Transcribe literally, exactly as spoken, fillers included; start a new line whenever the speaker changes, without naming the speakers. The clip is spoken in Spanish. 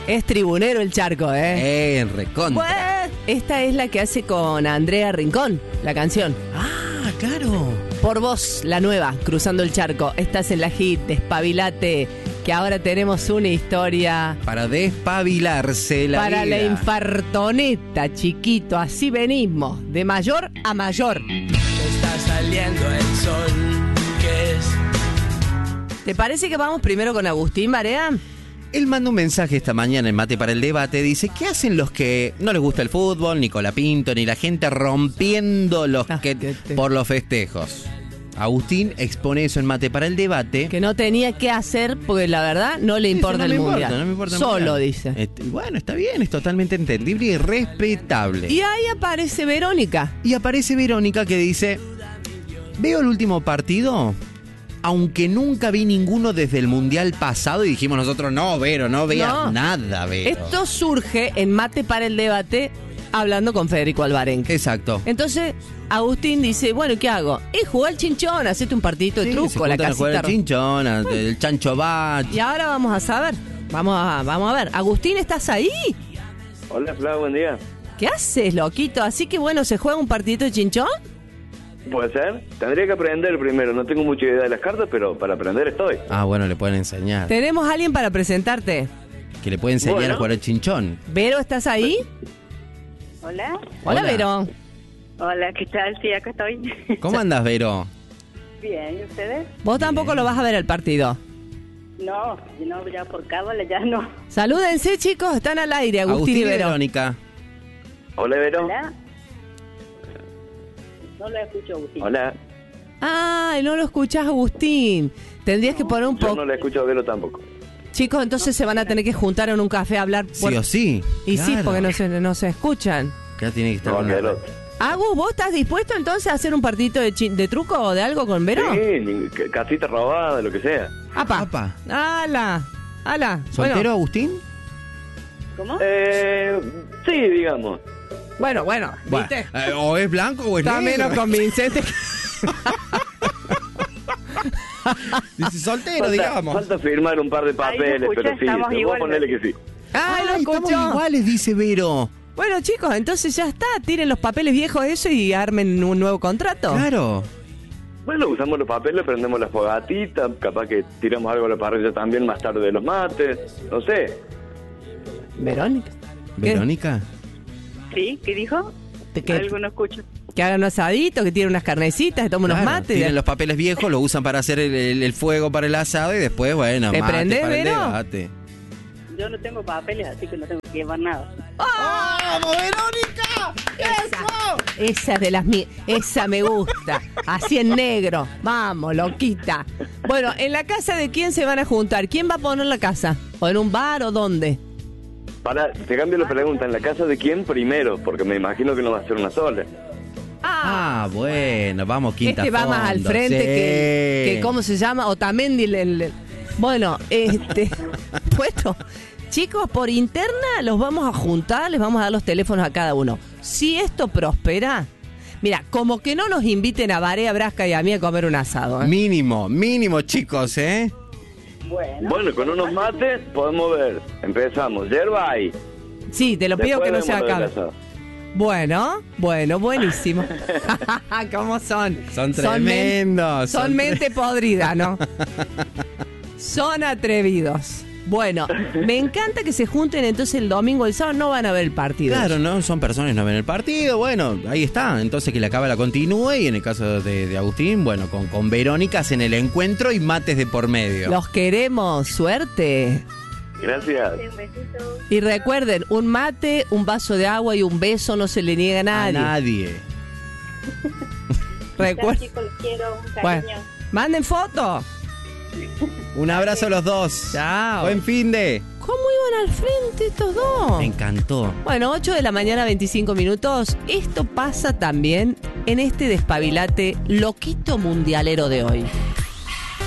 Es tribunero el charco, ¿eh?
Eh, recontra.
Pues, esta es la que hace con Andrea Rincón, la canción.
Ah, claro.
Por vos, la nueva, Cruzando el Charco. Estás en la hit, Despabilate, que ahora tenemos una historia
Para despabilarse la
para
vida.
la infartoneta, chiquito. Así venimos, de mayor a mayor.
Está saliendo el sol, que es...
¿Te parece que vamos primero con Agustín Barea?
Él manda un mensaje esta mañana en Mate para el Debate. Dice, ¿qué hacen los que no les gusta el fútbol, ni Colapinto, ni la gente rompiendo los
Ah,
que
que te-
por los festejos? Agustín expone eso en Mate para el Debate.
Que no tenía que hacer porque la verdad no le
Dice,
importa
no
el
me
mundial.
importa, no me importa el
Solo
mundial.
dice.
Este, bueno, está bien, es totalmente entendible y respetable.
Y ahí aparece Verónica.
Y aparece Verónica que dice, veo el último partido, aunque nunca vi ninguno desde el mundial pasado, y dijimos nosotros, no, Vero, no veas
No.
nada, Vero.
Esto surge en Mate para el Debate hablando con Federico Alvarenque.
Exacto.
Entonces Agustín dice, bueno, ¿qué hago? Y jugar al chinchón, hacete un partidito de
Sí,
truco,
se
la
juntan a jugar
casita.
al chinchón, al- el chancho bach.
Y ahora vamos a saber. Vamos a, vamos a ver. Agustín, ¿estás ahí?
Hola, Flavio, buen día.
¿Qué haces, loquito? Así que bueno, ¿se juega un partidito de chinchón?
¿Puede ser? Tendría que aprender primero. No tengo mucha idea de las cartas, pero para aprender estoy.
Ah, bueno, le pueden enseñar.
Tenemos a alguien para presentarte.
Que le puede enseñar
Bueno.
a jugar al chinchón.
Vero, ¿estás ahí?
Hola.
Hola,
Hola.
Vero.
Hola, ¿qué tal? Sí, acá estoy.
¿Cómo andas, Vero?
Bien, ¿y ustedes?
Vos tampoco lo vas a ver el partido.
No, yo no, ya por cábala, ya no.
Salúdense, chicos, están al aire, Agustín, y Vero.
Verónica.
Hola, Vero.
Hola. No lo escucho, Agustín.
Hola.
Ay, no lo escuchás, Agustín. Tendrías que poner un
Yo
poco...
no la escucho a Vero tampoco.
Chicos, entonces se van a tener que juntar en un café a hablar.
Sí
por-
o sí.
Y sí,
Claro.
porque no se, no se escuchan.
Acá tiene que estar
No,
una-
que el otro.
Agus, ¿vos estás dispuesto entonces a hacer un partidito de, chi- de truco o de algo con Vero?
Sí, ni- ca- casita robada, lo que sea.
¡Apa!
Apa.
¡Hala! ¡Hala!
¿Soltero,
Bueno,
Agustín?
¿Cómo?
Eh, sí, digamos.
bueno, bueno,
Bueno,
¿viste?
eh, o es blanco o es
Está
negro.
menos convincente que...
Dice soltero,
Falta,
digamos.
falta firmar un par de papeles,
escuché,
pero sí,
estamos
te voy a
iguales.
ponerle que sí.
¡Ay, lo
Ay, estamos
escuchó!
iguales, dice Vero.
Bueno, chicos, entonces ya está. Tiren los papeles viejos eso y armen un nuevo contrato.
Claro.
Bueno, usamos los papeles, prendemos la fogatita, capaz que tiramos algo a la parrilla también más tarde de los mates, no sé.
Verónica. ¿Qué?
¿Verónica?
¿Sí? ¿Qué dijo?
Que,
Algo no escucho.
que hagan un asadito, que tiren unas carnecitas, que tomen unos
Claro,
mates.
tienen los papeles viejos, los usan para hacer el, el- el fuego para el asado y después, bueno,
¿Te
mate
prendés,
para el
Vero?
debate.
Yo no tengo papeles, así que no tengo que llevar nada.
¡Vamos, Verónica!
Esa, esa de las mías, esa me gusta. Así en negro. Vamos, loquita. Bueno, ¿en la casa de quién se van a juntar? ¿Quién va a poner la casa? ¿O en un bar o dónde?
Para, te cambio la pregunta, ¿en la casa de quién primero? Porque me imagino que no va a ser una sola.
Ah, bueno, vamos, quinta
Este va más al
fondo,
frente
sí.
que, que ¿cómo se llama? Otamendi. el- el- el- Bueno, este, puesto. Chicos, por interna los vamos a juntar, les vamos a dar los teléfonos a cada uno. Si esto prospera, mira, como que no nos inviten a Barea, Brasca y a mí a comer un asado, ¿eh?
Mínimo, mínimo, chicos, ¿eh?
Bueno.
Bueno, con unos mates podemos ver. Empezamos, yerba ahí.
Sí, te lo pido
Después
que no se
vemos lo del
acabe.
asado.
Bueno, bueno, buenísimo. ¿Cómo son?
Son
men-
tremendos,
Son,
son
mente podrida, ¿no? Son atrevidos. Bueno, me encanta que se junten entonces el domingo, el sábado no van a ver el partido.
Claro, no son personas, no ven el partido, bueno, ahí está. Entonces que la cábala continúe y en el caso de, de Agustín, bueno, con, con Verónica hacen el encuentro y mates de por medio.
Los queremos, suerte.
Gracias.
Un besito.
Y recuerden, un mate, un vaso de agua y un beso no se le niega a
A
nadie.
nadie.
Ya,
Recuerden.
chicos, los quiero. Un
Bueno,
cariño.
manden foto.
Un abrazo a los dos.
Chao.
Buen fin de.
¿Cómo iban al frente estos dos?
Me encantó.
Bueno, ocho de la mañana, veinticinco minutos. Esto pasa también en este despabilate loquito mundialero de hoy.